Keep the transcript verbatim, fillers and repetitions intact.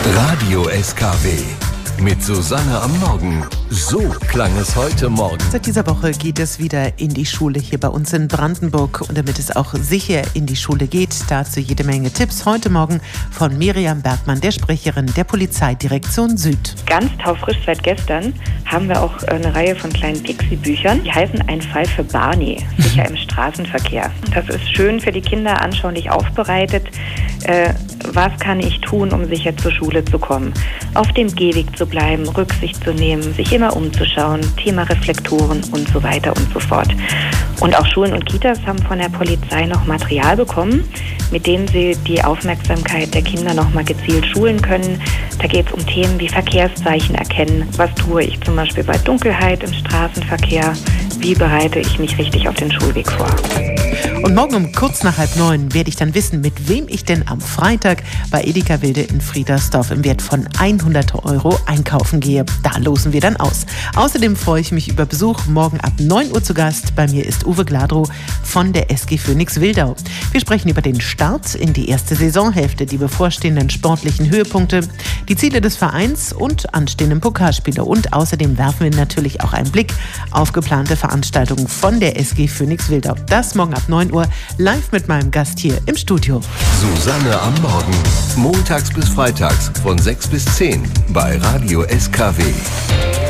Radio S K W mit Susanne am Morgen. So klang es heute Morgen. Seit dieser Woche geht es wieder in die Schule hier bei uns in Brandenburg. Und damit es auch sicher in die Schule geht, dazu jede Menge Tipps heute Morgen von Miriam Bergmann, der Sprecherin der Polizeidirektion Süd. Ganz taufrisch seit gestern haben wir auch eine Reihe von kleinen Pixie-Büchern. Die heißen Ein Fall für Barney, sicher im Straßenverkehr. Das ist schön für die Kinder anschaulich aufbereitet. Äh, was kann ich tun, um sicher zur Schule zu kommen? Auf dem Gehweg zu bleiben, Rücksicht zu nehmen, sich immer umzuschauen, Thema Reflektoren und so weiter und so fort. Und auch Schulen und Kitas haben von der Polizei noch Material bekommen, mit dem sie die Aufmerksamkeit der Kinder noch mal gezielt schulen können. Da geht es um Themen wie Verkehrszeichen erkennen. Was tue ich zum Beispiel bei Dunkelheit im Straßenverkehr? Wie bereite ich mich richtig auf den Schulweg vor? Und morgen um kurz nach halb neun werde ich dann wissen, mit wem ich denn am Freitag bei Edeka Wilde in Friedersdorf im Wert von hundert Euro einkaufen gehe. Da losen wir dann aus. Außerdem freue ich mich über Besuch morgen ab neun Uhr zu Gast. Bei mir ist Uwe Gladrow von der S G Phoenix Wildau. Wir sprechen über den Start in die erste Saisonhälfte, die bevorstehenden sportlichen Höhepunkte, die Ziele des Vereins und anstehenden Pokalspiele. Und außerdem werfen wir natürlich auch einen Blick auf geplante Veranstaltungen von der S G Phoenix Wildau. Das morgen ab neun Uhr live mit meinem Gast hier im Studio. Susanne am Morgen. Montags bis freitags von sechs bis zehn bei Radio S K W.